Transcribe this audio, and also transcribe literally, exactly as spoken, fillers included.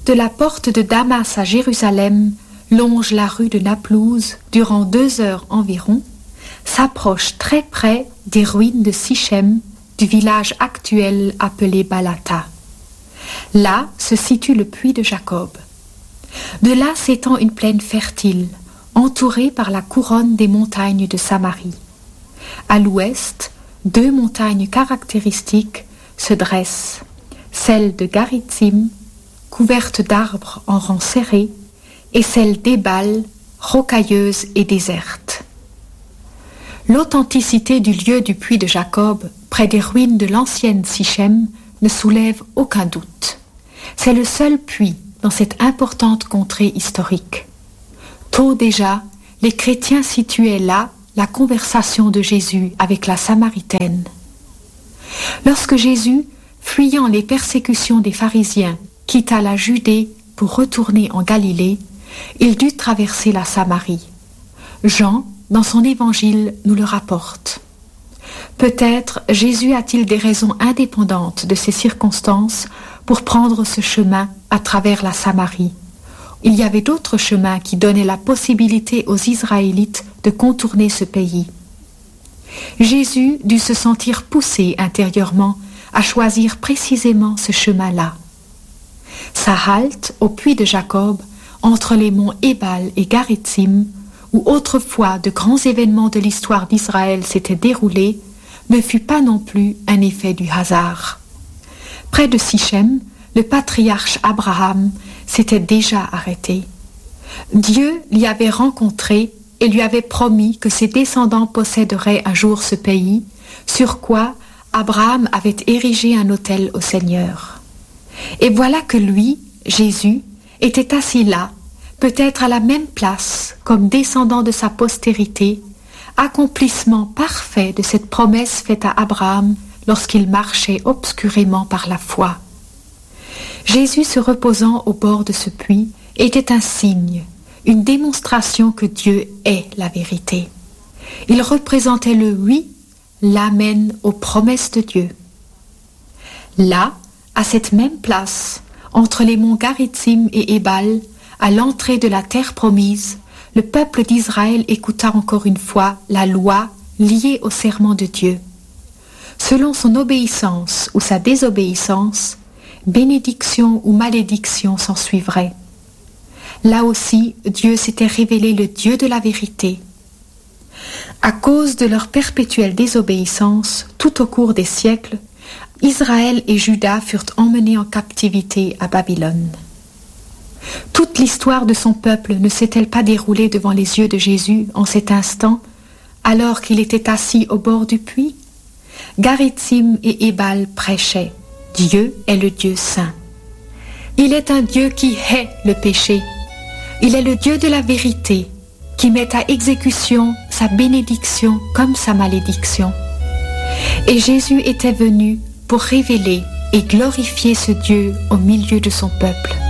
de la porte de Damas à Jérusalem, longe la rue de Naplouse durant deux heures environ, s'approche très près des ruines de Sichem, du village actuel appelé Balata. Là se situe le puits de Jacob. De là s'étend une plaine fertile, entourée par la couronne des montagnes de Samarie. À l'ouest, deux montagnes caractéristiques se dressent, celle de Garitzim, couverte d'arbres en rang serré, et celle d'Ébal, rocailleuse et déserte. L'authenticité du lieu du puits de Jacob, près des ruines de l'ancienne Sichem, ne soulève aucun doute. C'est le seul puits dans cette importante contrée historique. Tôt déjà, les chrétiens situaient là la conversation de Jésus avec la Samaritaine. Lorsque Jésus, fuyant les persécutions des pharisiens, quitta la Judée pour retourner en Galilée, il dut traverser la Samarie. Jean, dans son évangile, nous le rapporte. Peut-être Jésus a-t-il des raisons indépendantes de ces circonstances pour prendre ce chemin à travers la Samarie. Il y avait d'autres chemins qui donnaient la possibilité aux Israélites de contourner ce pays. Jésus dut se sentir poussé intérieurement à choisir précisément ce chemin-là. Sa halte au puits de Jacob, entre les monts Ébal et Garitzim, où autrefois de grands événements de l'histoire d'Israël s'étaient déroulés, ne fut pas non plus un effet du hasard. Près de Sichem, le patriarche Abraham s'était déjà arrêté. Dieu l'y avait rencontré et lui avait promis que ses descendants posséderaient un jour ce pays, sur quoi Abraham avait érigé un autel au Seigneur. Et voilà que lui, Jésus, était assis là, peut-être à la même place, comme descendant de sa postérité, accomplissement parfait de cette promesse faite à Abraham lorsqu'il marchait obscurément par la foi. Jésus se reposant au bord de ce puits était un signe, une démonstration que Dieu est la vérité. Il représentait le oui, l'amen aux promesses de Dieu. Là, à cette même place, entre les monts Garitzim et Ébal, à l'entrée de la terre promise, le peuple d'Israël écouta encore une fois la loi liée au serment de Dieu. Selon son obéissance ou sa désobéissance, bénédiction ou malédiction s'en suivrait. Là aussi, Dieu s'était révélé le Dieu de la vérité. À cause de leur perpétuelle désobéissance, tout au cours des siècles, Israël et Juda furent emmenés en captivité à Babylone. Toute l'histoire de son peuple ne s'est-elle pas déroulée devant les yeux de Jésus en cet instant, alors qu'il était assis au bord du puits? Garitzim et Ébal prêchaient. Dieu est le Dieu saint. Il est un Dieu qui hait le péché. Il est le Dieu de la vérité, qui met à exécution sa bénédiction comme sa malédiction. Et Jésus était venu pour révéler et glorifier ce Dieu au milieu de son peuple.